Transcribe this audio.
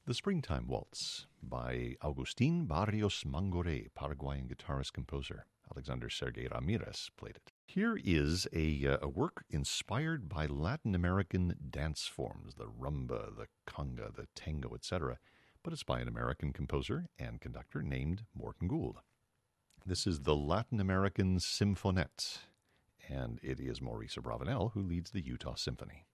The Springtime Waltz by Agustin Barrios Mangoré, Paraguayan guitarist composer. Alexander Sergei Ramirez played it. Here is a work inspired by Latin American dance forms, the rumba, the conga, the tango, etc., but it's by an American composer and conductor named Morton Gould. This is the Latin American Symphonette, and it is Maurice Abravanel who leads the Utah Symphony.